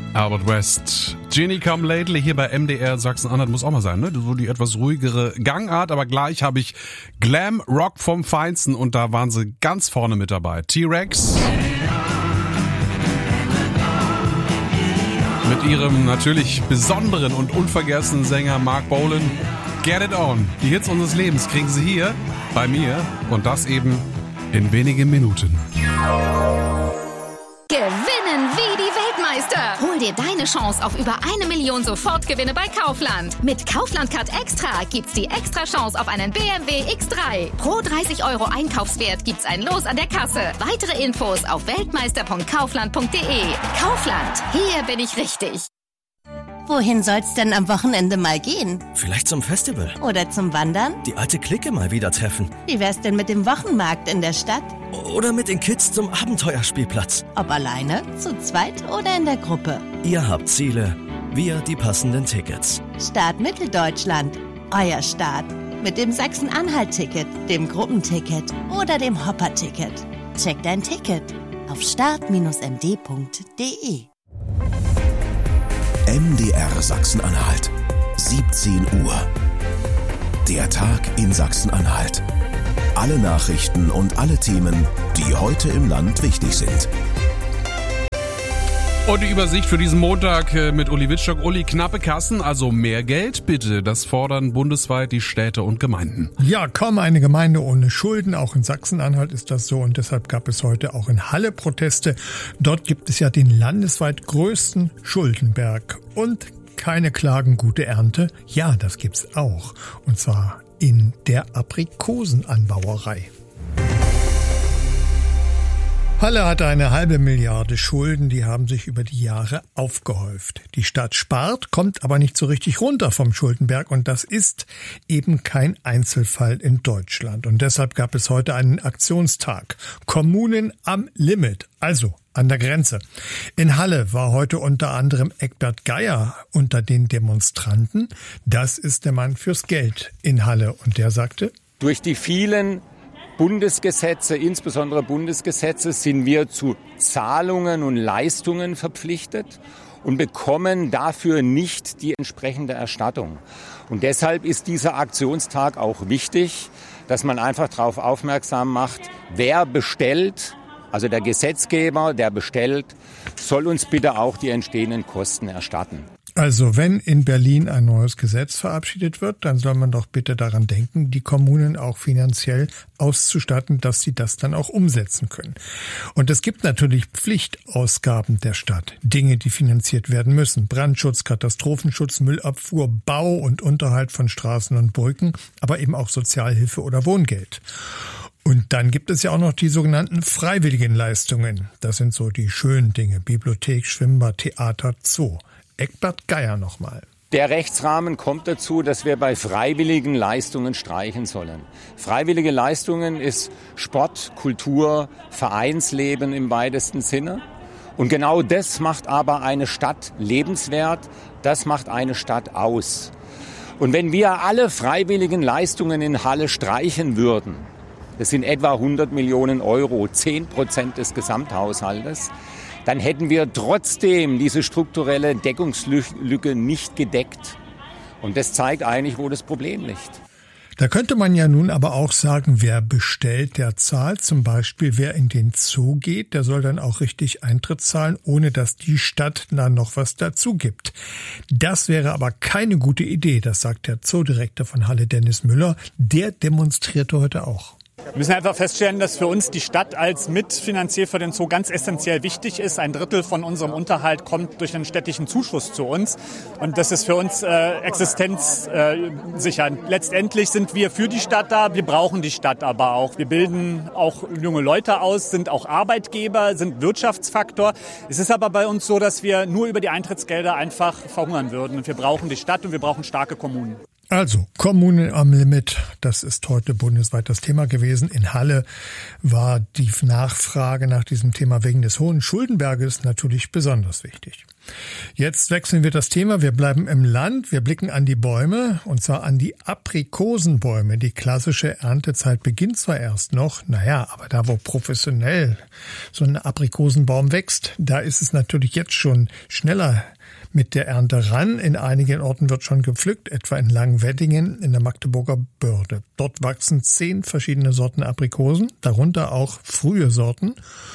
Albert West. Ginny Come Lately hier bei MDR Sachsen-Anhalt muss auch mal sein, ne? So die etwas ruhigere Gangart, aber gleich habe ich Glam Rock vom Feinsten und da waren sie ganz vorne mit dabei. T-Rex. Mit ihrem natürlich besonderen und unvergessenen Sänger Mark Bolan. Get It On. Die Hits unseres Lebens kriegen Sie hier bei mir und das eben in wenigen Minuten. Gewinnen wie die Weltmeister. Hol dir deine Chance auf über 1 Million Sofortgewinne bei Kaufland. Mit Kaufland Card Extra gibt's die extra Chance auf einen BMW X3. Pro 30 € Einkaufswert gibt's ein Los an der Kasse. Weitere Infos auf weltmeister.kaufland.de. Kaufland, hier bin ich richtig. Wohin soll's denn am Wochenende mal gehen? Vielleicht zum Festival. Oder zum Wandern? Die alte Clique mal wieder treffen. Wie wär's denn mit dem Wochenmarkt in der Stadt? Oder mit den Kids zum Abenteuerspielplatz. Ob alleine, zu zweit oder in der Gruppe. Ihr habt Ziele, wir die passenden Tickets. Start Mitteldeutschland. Euer Start. Mit dem Sachsen-Anhalt-Ticket, dem Gruppenticket oder dem Hopper-Ticket. Check dein Ticket auf start-md.de. MDR Sachsen-Anhalt. 17 Uhr. Der Tag in Sachsen-Anhalt. Alle Nachrichten und alle Themen, die heute im Land wichtig sind. Und die Übersicht für diesen Montag mit Uli Wittstock. Uli, knappe Kassen, also mehr Geld bitte. Das fordern bundesweit die Städte und Gemeinden. Ja, kaum eine Gemeinde ohne Schulden. Auch in Sachsen-Anhalt ist das so und deshalb gab es heute auch in Halle Proteste. Dort gibt es ja den landesweit größten Schuldenberg. Und keine Klagen, gute Ernte. Ja, das gibt's auch. Und zwar in der Aprikosenanbauerei. Halle hatte 1,5 Milliarde Schulden, die haben sich über die Jahre aufgehäuft. Die Stadt spart, kommt aber nicht so richtig runter vom Schuldenberg und das ist eben kein Einzelfall in Deutschland. Und deshalb gab es heute einen Aktionstag. Kommunen am Limit, also an der Grenze. In Halle war heute unter anderem Egbert Geier unter den Demonstranten. Das ist der Mann fürs Geld in Halle und der sagte: Durch die vielen Bundesgesetze, insbesondere Bundesgesetze, sind wir zu Zahlungen und Leistungen verpflichtet und bekommen dafür nicht die entsprechende Erstattung. Und deshalb ist dieser Aktionstag auch wichtig, dass man einfach darauf aufmerksam macht, wer bestellt, also der Gesetzgeber, der bestellt, soll uns bitte auch die entstehenden Kosten erstatten. Also wenn in Berlin ein neues Gesetz verabschiedet wird, dann soll man doch bitte daran denken, die Kommunen auch finanziell auszustatten, dass sie das dann auch umsetzen können. Und es gibt natürlich Pflichtausgaben der Stadt, Dinge, die finanziert werden müssen. Brandschutz, Katastrophenschutz, Müllabfuhr, Bau und Unterhalt von Straßen und Brücken, aber eben auch Sozialhilfe oder Wohngeld. Und dann gibt es ja auch noch die sogenannten Freiwilligenleistungen. Das sind so die schönen Dinge, Bibliothek, Schwimmbad, Theater, Zoo. Egbert Geier nochmal. Der Rechtsrahmen kommt dazu, dass wir bei freiwilligen Leistungen streichen sollen. Freiwillige Leistungen ist Sport, Kultur, Vereinsleben im weitesten Sinne. Und genau das macht aber eine Stadt lebenswert, das macht eine Stadt aus. Und wenn wir alle freiwilligen Leistungen in Halle streichen würden, das sind etwa 100 Millionen Euro, 10% des Gesamthaushaltes, dann hätten wir trotzdem diese strukturelle Deckungslücke nicht gedeckt. Und das zeigt eigentlich, wo das Problem liegt. Da könnte man ja nun aber auch sagen, wer bestellt, der zahlt. Zum Beispiel, wer in den Zoo geht, der soll dann auch richtig Eintritt zahlen, ohne dass die Stadt dann noch was dazu gibt. Das wäre aber keine gute Idee, das sagt der Zoodirektor von Halle, Dennis Müller. Der demonstrierte heute auch. Wir müssen einfach feststellen, dass für uns die Stadt als Mitfinanzier für den Zoo ganz essentiell wichtig ist. 1/3 von unserem Unterhalt kommt durch den städtischen Zuschuss zu uns. Und das ist für uns existenzsichernd. Letztendlich sind wir für die Stadt da, wir brauchen die Stadt aber auch. Wir bilden auch junge Leute aus, sind auch Arbeitgeber, sind Wirtschaftsfaktor. Es ist aber bei uns so, dass wir nur über die Eintrittsgelder einfach verhungern würden. Und wir brauchen die Stadt und wir brauchen starke Kommunen. Also, Kommunen am Limit, das ist heute bundesweit das Thema gewesen. In Halle war die Nachfrage nach diesem Thema wegen des hohen Schuldenberges natürlich besonders wichtig. Jetzt wechseln wir das Thema. Wir bleiben im Land. Wir blicken an die Bäume, und zwar an die Aprikosenbäume. Die klassische Erntezeit beginnt zwar erst noch, aber da, wo professionell so ein Aprikosenbaum wächst, da ist es natürlich jetzt schon schneller mit der Ernte ran. In einigen Orten wird schon gepflückt, etwa in Langweddingen in der Magdeburger Börde. Dort wachsen 10 verschiedene Sorten Aprikosen, darunter auch frühe Sorten.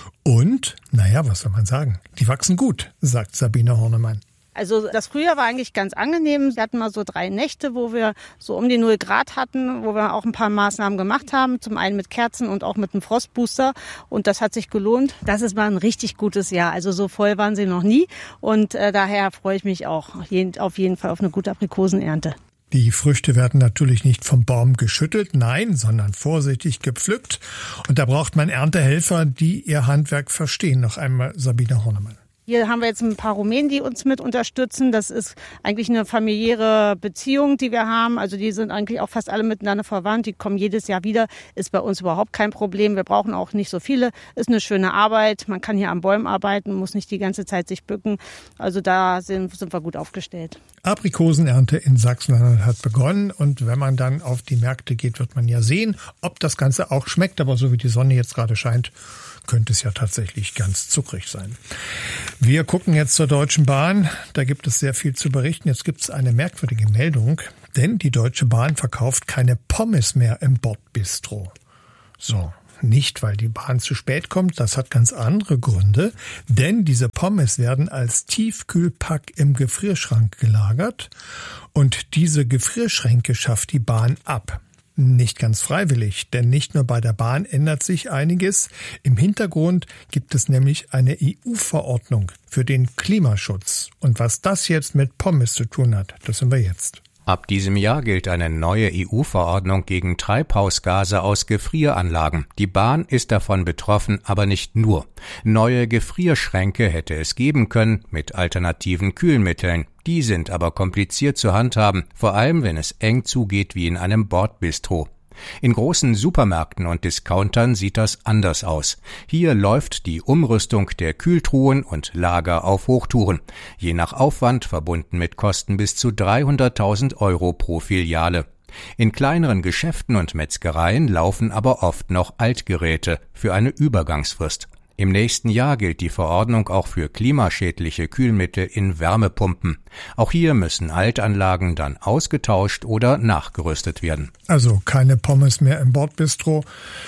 Und, was soll man sagen, die wachsen gut, sagt Sabine Hornemann. Also das Frühjahr war eigentlich ganz angenehm. Wir hatten mal so 3 Nächte, wo wir so um die 0 Grad hatten, wo wir auch ein paar Maßnahmen gemacht haben. Zum einen mit Kerzen und auch mit einem Frostbooster. Und das hat sich gelohnt. Das ist mal ein richtig gutes Jahr. Also so voll waren sie noch nie. Und daher freue ich mich auch auf jeden Fall auf eine gute Aprikosenernte. Die Früchte werden natürlich nicht vom Baum geschüttelt, nein, sondern vorsichtig gepflückt. Und da braucht man Erntehelfer, die ihr Handwerk verstehen. Noch einmal Sabine Hornemann. Hier haben wir jetzt ein paar Rumänen, die uns mit unterstützen. Das ist eigentlich eine familiäre Beziehung, die wir haben. Also die sind eigentlich auch fast alle miteinander verwandt. Die kommen jedes Jahr wieder. Ist bei uns überhaupt kein Problem. Wir brauchen auch nicht so viele. Ist eine schöne Arbeit. Man kann hier am Bäumen arbeiten, muss nicht die ganze Zeit sich bücken. Also da sind wir gut aufgestellt. Aprikosenernte in Sachsen-Anhalt hat begonnen. Und wenn man dann auf die Märkte geht, wird man ja sehen, ob das Ganze auch schmeckt. Aber so wie die Sonne jetzt gerade scheint, könnte es ja tatsächlich ganz zuckrig sein. Wir gucken jetzt zur Deutschen Bahn. Da gibt es sehr viel zu berichten. Jetzt gibt es eine merkwürdige Meldung, denn die Deutsche Bahn verkauft keine Pommes mehr im Bordbistro. So, nicht weil die Bahn zu spät kommt, das hat ganz andere Gründe, denn diese Pommes werden als Tiefkühlpack im Gefrierschrank gelagert und diese Gefrierschränke schafft die Bahn ab. Nicht ganz freiwillig, denn nicht nur bei der Bahn ändert sich einiges. Im Hintergrund gibt es nämlich eine EU-Verordnung für den Klimaschutz. Und was das jetzt mit Pommes zu tun hat, das sind wir jetzt. Ab diesem Jahr gilt eine neue EU-Verordnung gegen Treibhausgase aus Gefrieranlagen. Die Bahn ist davon betroffen, aber nicht nur. Neue Gefrierschränke hätte es geben können mit alternativen Kühlmitteln. Die sind aber kompliziert zu handhaben, vor allem wenn es eng zugeht wie in einem Bordbistro. In großen Supermärkten und Discountern sieht das anders aus. Hier läuft die Umrüstung der Kühltruhen und Lager auf Hochtouren. Je nach Aufwand verbunden mit Kosten bis zu 300.000 € pro Filiale. In kleineren Geschäften und Metzgereien laufen aber oft noch Altgeräte für eine Übergangsfrist. Im nächsten Jahr gilt die Verordnung auch für klimaschädliche Kühlmittel in Wärmepumpen. Auch hier müssen Altanlagen dann ausgetauscht oder nachgerüstet werden. Also keine Pommes mehr im Bordbistro.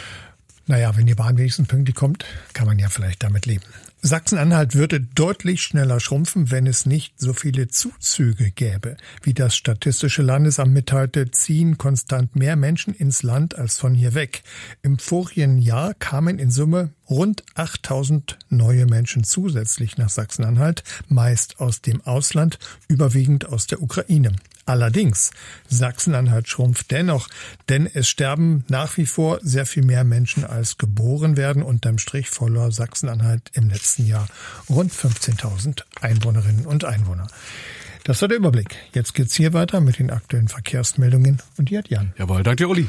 Wenn die Bahn wenigstens pünktlich kommt, kann man ja vielleicht damit leben. Sachsen-Anhalt würde deutlich schneller schrumpfen, wenn es nicht so viele Zuzüge gäbe. Wie das Statistische Landesamt mitteilte, ziehen konstant mehr Menschen ins Land als von hier weg. Im vorigen Jahr kamen in Summe rund 8.000 neue Menschen zusätzlich nach Sachsen-Anhalt, meist aus dem Ausland, überwiegend aus der Ukraine. Allerdings, Sachsen-Anhalt schrumpft dennoch, denn es sterben nach wie vor sehr viel mehr Menschen als geboren werden. Unterm Strich verlor Sachsen-Anhalt im letzten Jahr rund 15.000 Einwohnerinnen und Einwohner. Das war der Überblick. Jetzt geht's hier weiter mit den aktuellen Verkehrsmeldungen und die hat Jan. Jawohl, danke dir, Uli.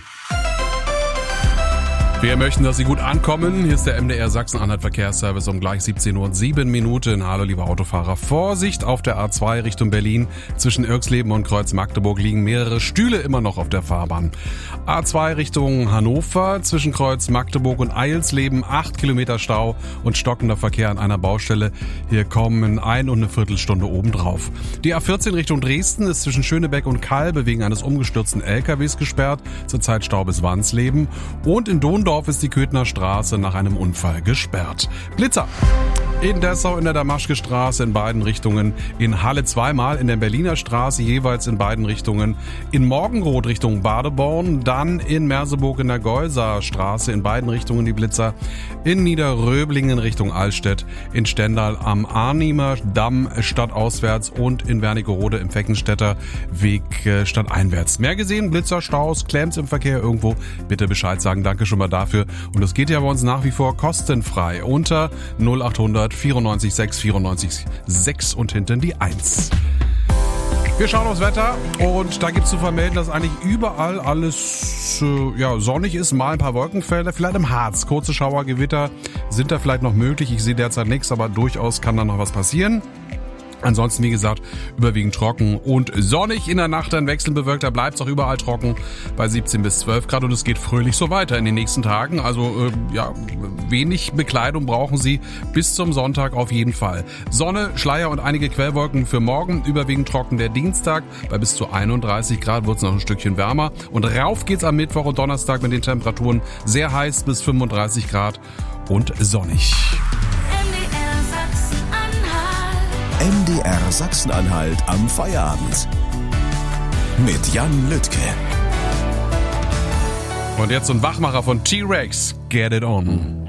Wir möchten, dass Sie gut ankommen. Hier ist der MDR Sachsen-Anhalt Verkehrsservice um gleich 17:07 Uhr. Hallo, liebe Autofahrer. Vorsicht auf der A2 Richtung Berlin. Zwischen Irxleben und Kreuz Magdeburg liegen mehrere Stühle immer noch auf der Fahrbahn. A2 Richtung Hannover. Zwischen Kreuz Magdeburg und Eilsleben 8 Kilometer Stau und stockender Verkehr an einer Baustelle. Hier kommen 1 und eine Viertelstunde obendrauf. Die A14 Richtung Dresden ist zwischen Schönebeck und Kalbe wegen eines umgestürzten LKWs gesperrt. Zurzeit Stau bis Wansleben. Und in Dondorf ist die Köthner Straße nach einem Unfall gesperrt. Blitzer. In Dessau in der Damaschke-Straße in beiden Richtungen, in Halle zweimal, in der Berliner Straße jeweils in beiden Richtungen, in Morgenroth Richtung Badeborn, dann in Merseburg in der Geuser Straße in beiden Richtungen die Blitzer, in Niederröblingen Richtung Allstedt, in Stendal am Arnimer Damm stadtauswärts und in Wernigerode im Feckenstädter Weg stadteinwärts. Mehr gesehen, Blitzer, Staus, Claims im Verkehr irgendwo, bitte Bescheid sagen, danke schon mal dafür. Und das geht ja bei uns nach wie vor kostenfrei unter 0800 94 6 94 6 und hinten die 1. Wir schauen aufs Wetter und da gibt's zu vermelden, dass eigentlich überall alles sonnig ist, mal ein paar Wolkenfelder, vielleicht im Harz. Kurze Schauergewitter sind da vielleicht noch möglich. Ich sehe derzeit nichts, aber durchaus kann da noch was passieren. Ansonsten, wie gesagt, überwiegend trocken und sonnig. In der Nacht dann wechselnd bewölkt, da bleibt es auch überall trocken bei 17 bis 12 Grad und es geht fröhlich so weiter in den nächsten Tagen. Also wenig Bekleidung brauchen Sie bis zum Sonntag auf jeden Fall. Sonne, Schleier und einige Quellwolken für morgen, überwiegend trocken der Dienstag. Bei bis zu 31 Grad wird es noch ein Stückchen wärmer. Und rauf geht's am Mittwoch und Donnerstag mit den Temperaturen sehr heiß bis 35 Grad und sonnig. MDR Sachsen-Anhalt am Feierabend. Mit Jan Lüttke. Und jetzt so ein Wachmacher von T-Rex. Get it on.